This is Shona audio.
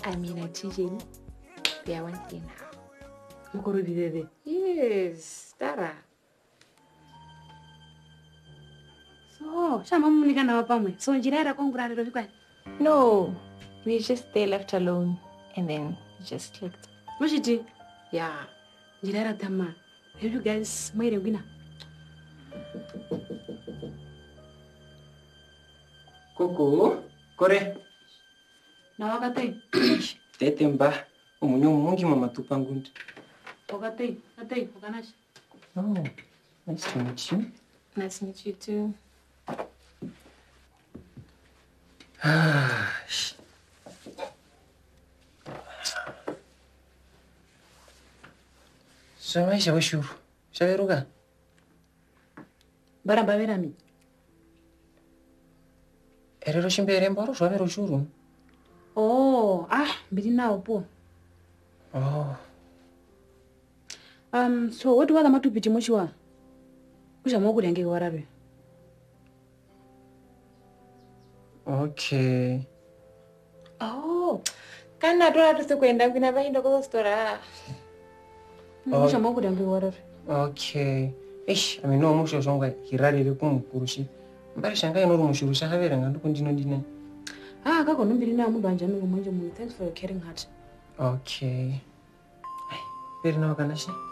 I mean, a teaching. They are one thing now. Mukuru bidede. Yes, Tara. So, shama munika na wapamwe. So njirara kongurare rovikwa. No, we just they left alone, and then it just clicked. Mushiti. Yeah. Njirara tama. Have you guys made a winner? Koko, kore. Na wakati. Tete mba. Omunyo mungi mama tupangundi. Wakati. Wakanashi. Oh, nice to meet you. Nice to meet you too. Samaisha washuru. Shaveruga. Baramba verami. Erero shimbere mbaro shavero shuru. Oh, mbiri nawo po. Oh. So what wala matupiti mochiwa? Kusha moku denge warabe. Okay. Oh, kana tola tusikwenda kwina vainda kwa store. Kusha moku denge warabe. Okay. I mean, no musho zonga hirarire kumukurushi. Mbari shanga inoru mushurusha havera nganduko ndinodina. Kako nombiri na mundu anjami kumwenje mu. Thanks for your caring heart. Okay. Very now, Kanashi.